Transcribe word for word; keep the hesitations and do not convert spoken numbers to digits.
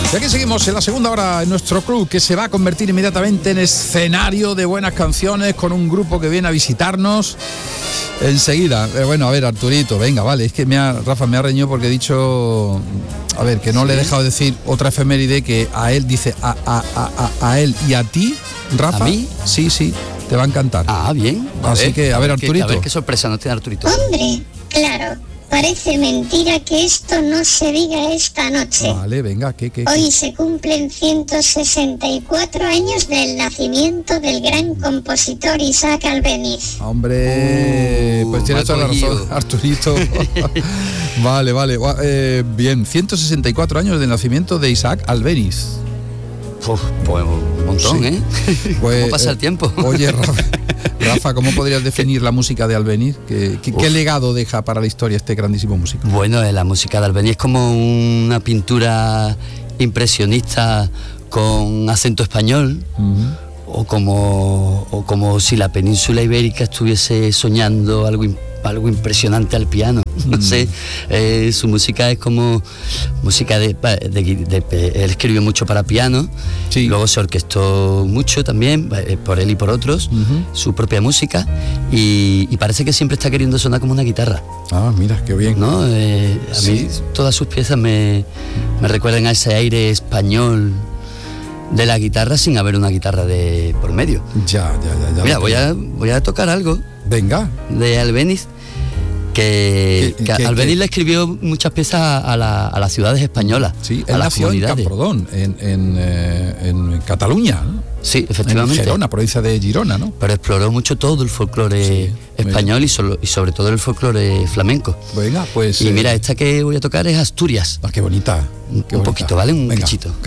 Y aquí seguimos en la segunda hora en nuestro club, que se va a convertir inmediatamente en escenario de buenas canciones con un grupo que viene a visitarnos enseguida. Eh, bueno, a ver, Arturito, venga, vale, es que me ha, Rafa me ha reñido porque he dicho, a ver, que no sí. le he dejado decir otra efeméride que a él dice a, a, a, a, a él y a ti, Rafa. ¿A mí? Sí, sí, te va a encantar. Ah, bien. A Así ver, que, a, a ver, Arturito. Qué, a ver qué sorpresa nos tiene Arturito. Hombre, claro. Parece mentira que esto no se diga esta noche. Vale, venga, ¿qué, qué, qué? Hoy se cumplen ciento sesenta y cuatro años del nacimiento del gran compositor Isaac Albéniz. Hombre, uh, pues tienes toda la razón, Arturito. Vale, vale, eh, bien, ciento sesenta y cuatro años del nacimiento de Isaac Albéniz. Uf, pues un montón, sí. ¿eh? Pues, ¿cómo pasa el tiempo? Oye, Rafa, Rafa, ¿cómo podrías definir la música de Albéniz? ¿Qué, qué, ¿Qué legado deja para la historia este grandísimo músico? Bueno, la música de Albéniz es como una pintura impresionista con acento español, uh-huh. o, como, o como si la península ibérica estuviese soñando algo impresionante. algo impresionante al piano, no mm. sé, eh, su música es como música de, de, de, de él escribió mucho para piano, sí. luego se orquestó mucho también, eh, por él y por otros, uh-huh. su propia música, y, y parece que siempre está queriendo sonar como una guitarra. Ah, mira, qué bien. ¿No? Eh, a sí. mí todas sus piezas me, me recuerdan a ese aire español de la guitarra sin haber una guitarra de por medio. Ya, ya, ya. ya Mira, voy a, voy a tocar algo. Venga. De Albéniz, que, que ¿Qué, Albéniz qué? le escribió muchas piezas a, la, a las ciudades españolas. Sí, a él las nació comunidades. en Camprodón, en, en, eh, en Cataluña, ¿no? Sí, efectivamente. En Girona, provincia de Girona, ¿no? Pero exploró mucho todo el folclore sí, español y, solo, y sobre todo el folclore flamenco. Venga, pues... Y eh... mira, esta que voy a tocar es Asturias. Ah, qué bonita. Un, qué un bonita. poquito, ¿vale? Un Venga, cachito.